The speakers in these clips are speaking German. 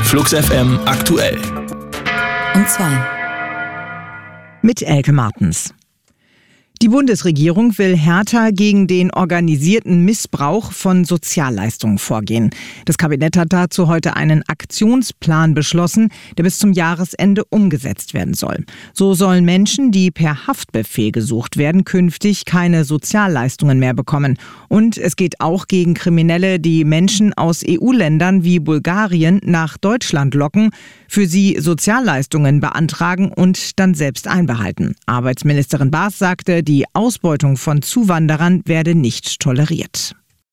Flux FM aktuell. Um 2. Mit Elke Martens. Die Bundesregierung will härter gegen den organisierten Missbrauch von Sozialleistungen vorgehen. Das Kabinett hat dazu heute einen Aktionsplan beschlossen, der bis zum Jahresende umgesetzt werden soll. So sollen Menschen, die per Haftbefehl gesucht werden, künftig keine Sozialleistungen mehr bekommen. Und es geht auch gegen Kriminelle, die Menschen aus EU-Ländern wie Bulgarien nach Deutschland locken, für sie Sozialleistungen beantragen und dann selbst einbehalten. Arbeitsministerin Baas sagte, die Ausbeutung von Zuwanderern werde nicht toleriert.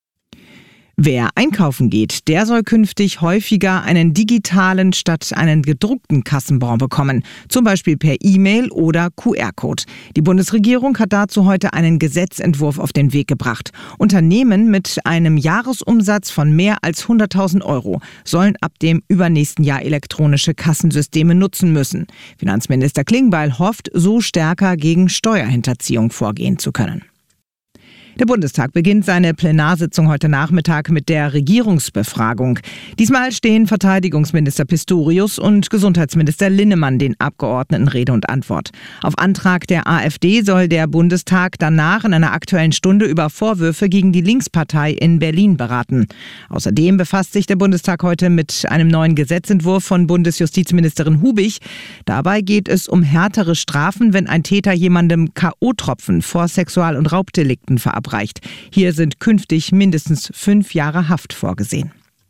Wer einkaufen geht, der soll künftig häufiger einen digitalen statt einen gedruckten Kassenbon bekommen, zum Beispiel per E-Mail oder QR-Code. Die Bundesregierung hat dazu heute einen Gesetzentwurf auf den Weg gebracht. Unternehmen mit einem Jahresumsatz von mehr als 100.000 Euro sollen ab dem übernächsten Jahr elektronische Kassensysteme nutzen müssen. Finanzminister Klingbeil hofft, so stärker gegen Steuerhinterziehung vorgehen zu können. Der Bundestag beginnt seine Plenarsitzung heute Nachmittag mit der Regierungsbefragung. Diesmal stehen Verteidigungsminister Pistorius und Gesundheitsminister Linnemann den Abgeordneten Rede und Antwort. Auf Antrag der AfD soll der Bundestag danach in einer Aktuellen Stunde über Vorwürfe gegen die Linkspartei in Berlin beraten. Außerdem befasst sich der Bundestag heute mit einem neuen Gesetzentwurf von Bundesjustizministerin Hubig. Dabei geht es um härtere Strafen, wenn ein Täter jemandem K.O.-Tropfen vor Sexual- und Raubdelikten verabreicht. Hier sind künftig mindestens 5 Jahre Haft vorgesehen.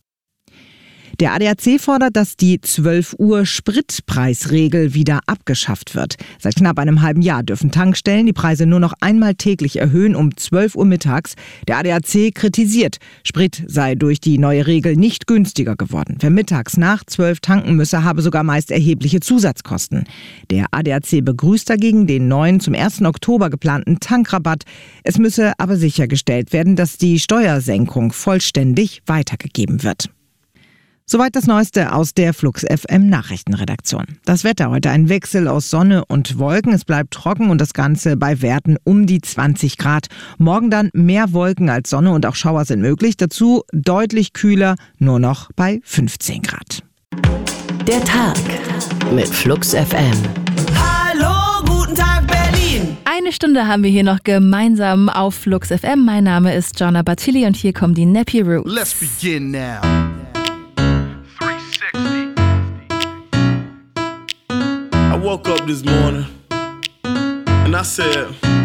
Der ADAC fordert, dass die 12 Uhr Spritpreisregel wieder abgeschafft wird. Seit knapp einem halben Jahr dürfen Tankstellen die Preise nur noch einmal täglich erhöhen, um 12 Uhr mittags. Der ADAC kritisiert, Sprit sei durch die neue Regel nicht günstiger geworden. Wer mittags nach 12 tanken müsse, habe sogar meist erhebliche Zusatzkosten. Der ADAC begrüßt dagegen den neuen zum 1. Oktober geplanten Tankrabatt. Es müsse aber sichergestellt werden, dass die Steuersenkung vollständig weitergegeben wird. Soweit das Neueste aus der Flux FM Nachrichtenredaktion. Das Wetter heute ein Wechsel aus Sonne und Wolken. Es bleibt trocken und das Ganze bei Werten um die 20 Grad. Morgen dann mehr Wolken als Sonne und auch Schauer sind möglich. Dazu deutlich kühler, nur noch bei 15 Grad. Der Tag mit Flux FM. Hallo, guten Tag Berlin! Eine Stunde haben wir hier noch gemeinsam auf Flux FM. Mein Name ist Jonna Battili und hier kommen die Nappy Roots. Let's begin now. I woke up this morning and I said,